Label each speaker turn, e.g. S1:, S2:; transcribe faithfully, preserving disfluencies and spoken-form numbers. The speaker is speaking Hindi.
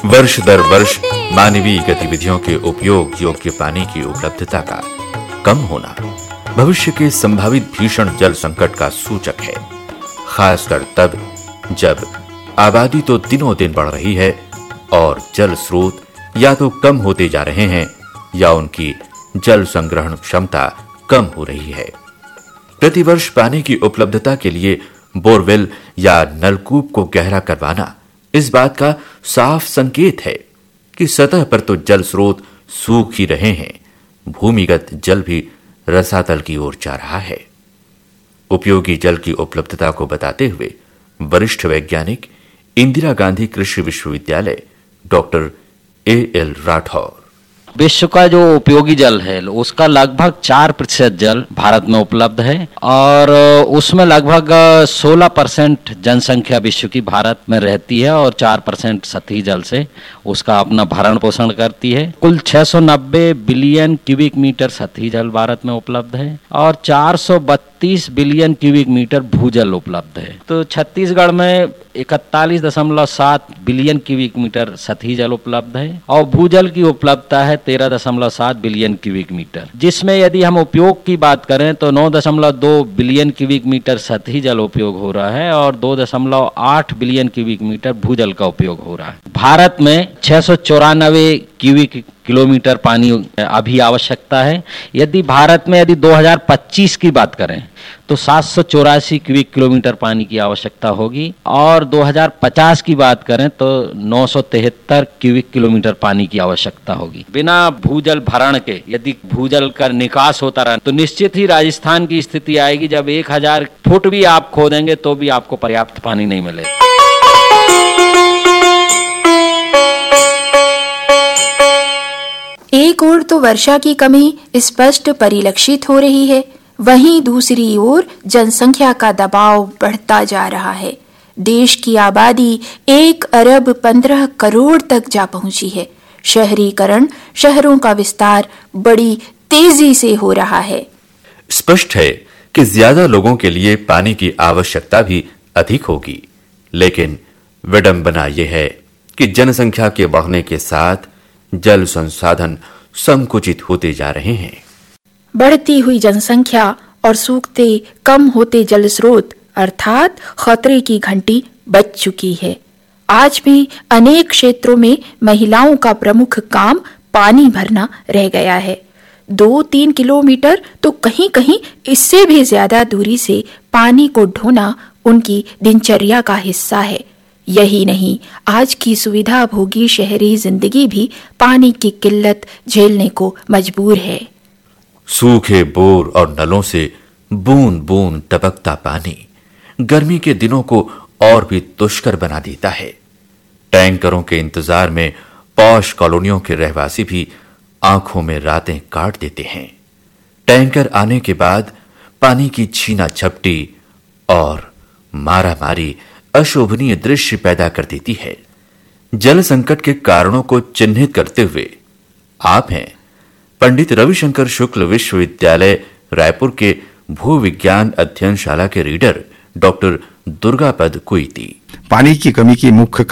S1: वर्ष दर वर्ष मानवीय गतिविधियों के उपयोग योग्य पानी की उपलब्धता का कम होना भविष्य के संभावित भीषण जल संकट का सूचक है, खासकर तब जब आबादी तो दिनों दिन बढ़ रही है और जल स्रोत या तो कम होते जा रहे हैं या उनकी जल संग्रहण क्षमता कम हो रही है। प्रतिवर्ष पानी की उपलब्धता के लिए बोरवेल या नलकूप को गहरा करवाना इस बात का साफ संकेत है कि सतह पर तो जल स्रोत सूख ही रहे हैं, भूमिगत जल भी रसातल की ओर जा रहा है। उपयोगी जल की उपलब्धता को बताते हुए वरिष्ठ वैज्ञानिक इंदिरा गांधी कृषि विश्वविद्यालय डॉक्टर ए एल राठौर,
S2: विश्व का जो उपयोगी जल है उसका लगभग चार प्रतिशत जल भारत में उपलब्ध है और उसमें लगभग सोलह परसेंट जनसंख्या विश्व की भारत में रहती है और चार परसेंट सतही जल से उसका अपना भरण पोषण करती है। कुल छह सौ नब्बे बिलियन क्यूबिक मीटर सतही जल भारत में उपलब्ध है और चार सौ बत्तीस बिलियन क्यूबिक मीटर भूजल उपलब्ध है। तो छत्तीसगढ़ में इकतालीस दशमलव सात बिलियन क्यूबिक मीटर सतही जल उपलब्ध है और भूजल की उपलब्धता है तेरह दशमलव सात बिलियन क्यूबिक मीटर, जिसमें यदि हम उपयोग की बात करें तो नौ दशमलव दो बिलियन क्यूबिक मीटर सतही जल उपयोग हो रहा है और दो दशमलव आठ बिलियन क्यूबिक मीटर भूजल का उपयोग हो रहा है। भारत में छह सौ चौरानवे क्यूबिक किलोमीटर पानी अभी आवश्यकता है। यदि भारत में यदि दो हज़ार पच्चीस की बात करें तो सात सौ चौरासी क्यूबिक किलोमीटर पानी की आवश्यकता होगी और दो हज़ार पचास की बात करें तो नौ सौ तिहत्तर क्यूबिक किलोमीटर पानी की आवश्यकता होगी। बिना भूजल भरण के यदि भूजल का निकास होता रहा तो निश्चित ही राजस्थान की स्थिति आएगी जब एक हजार फुट भी आप खोदेंगे तो भी आपको पर्याप्त पानी नहीं मिलेगा।
S3: एक ओर तो वर्षा की कमी स्पष्ट परिलक्षित हो रही है, वहीं दूसरी ओर जनसंख्या का दबाव बढ़ता जा रहा है। देश की आबादी एक अरब पंद्रह करोड़ तक जा पहुंची है। शहरीकरण, शहरों का विस्तार बड़ी तेजी से हो रहा है।
S1: स्पष्ट है कि ज्यादा लोगों के लिए पानी की आवश्यकता भी अधिक होगी, लेकिन विडंबना यह है कि जनसंख्या के बढ़ने के साथ जल संसाधन संकुचित होते जा रहे हैं।
S3: बढ़ती हुई जनसंख्या और सूखते कम होते जल स्रोत अर्थात खतरे की घंटी बज चुकी है। आज भी अनेक क्षेत्रों में महिलाओं का प्रमुख काम पानी भरना रह गया है। दो तीन किलोमीटर तो कहीं कहीं इससे भी ज्यादा दूरी से पानी को ढोना उनकी दिनचर्या का हिस्सा है। यही नहीं, आज की सुविधा भोगी शहरी जिंदगी भी पानी की किल्लत झेलने को मजबूर है।
S1: सूखे बोर और नलों से बूंद बूंद टपकता पानी गर्मी के दिनों को और भी दुष्कर बना देता है। टैंकरों के इंतजार में पॉश कॉलोनियों के रहवासी भी आंखों में रातें काट देते हैं। टैंकर आने के बाद पानी की छीना झपटी और मारामारी अशोभनीय दृश्य पैदा कर देती है। जल संकट के कारणों को चिन्हित करते हुए आप हैं पंडित रविशंकर शुक्ल विश्वविद्यालय रायपुर के भू विज्ञान अध्ययनशाला के रीडर डॉक्टर दुर्गापद कुईती।
S4: पानी की कमी की मुख्य